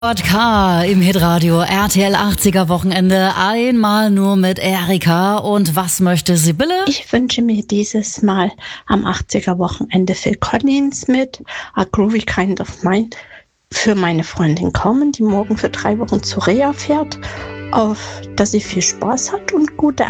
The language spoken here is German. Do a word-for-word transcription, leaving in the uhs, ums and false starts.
K im Hitradio R T L achtziger Wochenende, einmal nur mit Erika. Und was möchte Sibylle? Ich wünsche mir dieses Mal am achtziger Wochenende Phil Collins mit A Groovy Kind of Mind für meine Freundin Carmen, die morgen für drei Wochen zu Reha fährt, auf dass sie viel Spaß hat und gute